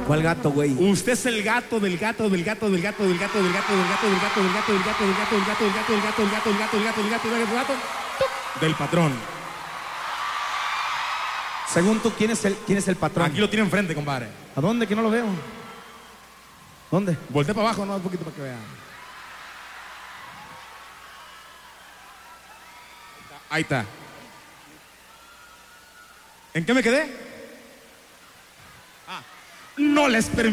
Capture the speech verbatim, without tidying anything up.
¿Cuál gato, güey? Usted es el gato del gato del gato del gato del gato del gato del gato del gato del gato del gato del gato del gato del gato del gato del gato del gato del gato del gato del gato del patrón. Según tú, ¿quién es el, quién es el patrón? Aquí lo tiene enfrente, compadre. ¿A dónde? Que no lo veo. ¿Dónde? Voltea para abajo, no, un poquito para que vean. Ahí está. ¿En qué me quedé? Ah, no les permito.